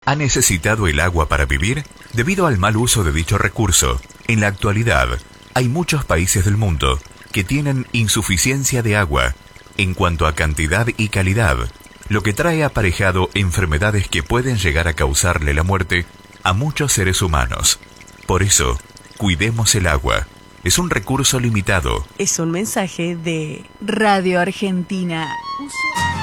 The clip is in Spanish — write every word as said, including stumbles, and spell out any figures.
¿Ha necesitado el agua para vivir? Debido al mal uso de dicho recurso, en la actualidad hay muchos países del mundo que tienen insuficiencia de agua en cuanto a cantidad y calidad, lo que trae aparejado enfermedades que pueden llegar a causarle la muerte a muchos seres humanos. Por eso, cuidemos el agua. Es un recurso limitado. Es un mensaje de Radio Argentina.